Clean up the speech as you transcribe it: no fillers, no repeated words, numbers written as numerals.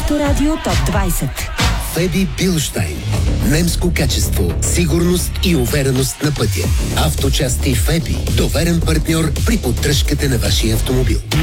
Авторадио ТОП 20. Феби Билштайн. Немско качество, сигурност и увереност на пътя. Авточасти Феби. Доверен партньор при поддръжката на вашия автомобил.